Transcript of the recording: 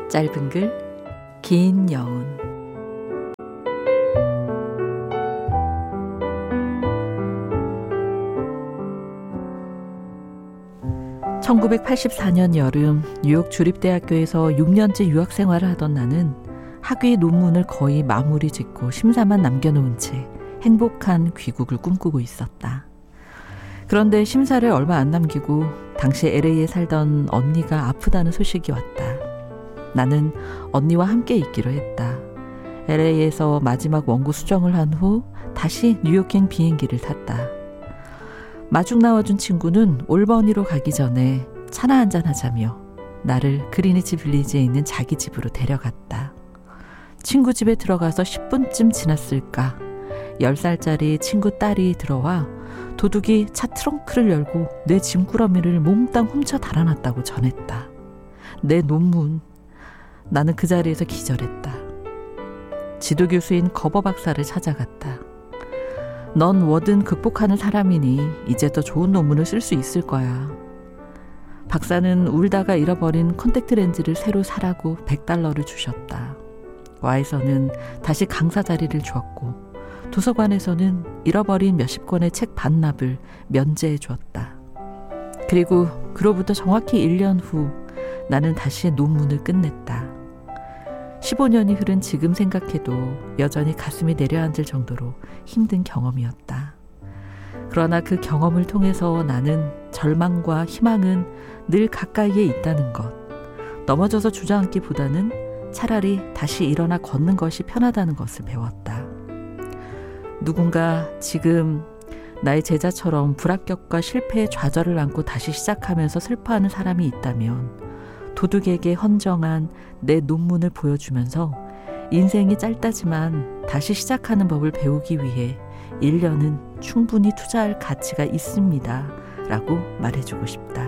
짧은 글, 긴 여운. 1984년 여름 뉴욕 주립대학교에서 6년째 유학 생활을 하던 나는 학위 논문을 거의 마무리 짓고 심사만 남겨놓은 채 행복한 귀국을 꿈꾸고 있었다. 그런데 심사를 얼마 안 남기고 당시 LA에 살던 언니가 아프다는 소식이 왔다. 나는 언니와 함께 있기로 했다. LA에서 마지막 원고 수정을 한 후 다시 뉴욕행 비행기를 탔다. 마중 나와준 친구는 올버니로 가기 전에 차나 한잔 하자며 나를 그리니치 빌리지에 있는 자기 집으로 데려갔다. 친구 집에 들어가서 10분쯤 지났을까 10살짜리 친구 딸이 들어와 도둑이 차 트렁크를 열고 내 짐꾸러미를 몽땅 훔쳐 달아났다고 전했다. 내 논문. 나는 그 자리에서 기절했다. 지도교수인 거버 박사를 찾아갔다. 넌 뭐든 극복하는 사람이니 이제 더 좋은 논문을 쓸 수 있을 거야. 박사는 울다가 잃어버린 콘택트 렌즈를 새로 사라고 $100를 주셨다. 와에서는 다시 강사 자리를 주었고 도서관에서는 잃어버린 몇십 권의 책 반납을 면제해 주었다. 그리고 그로부터 정확히 1년 후 나는 다시 논문을 끝냈다. 15년이 흐른 지금 생각해도 여전히 가슴이 내려앉을 정도로 힘든 경험이었다. 그러나 그 경험을 통해서 나는 절망과 희망은 늘 가까이에 있다는 것, 넘어져서 주저앉기보다는 차라리 다시 일어나 걷는 것이 편하다는 것을 배웠다. 누군가 지금 나의 제자처럼 불합격과 실패의 좌절을 안고 다시 시작하면서 슬퍼하는 사람이 있다면 도둑에게 헌정한 내 논문을 보여주면서 인생이 짧다지만 다시 시작하는 법을 배우기 위해 1년은 충분히 투자할 가치가 있습니다. 라고 말해주고 싶다.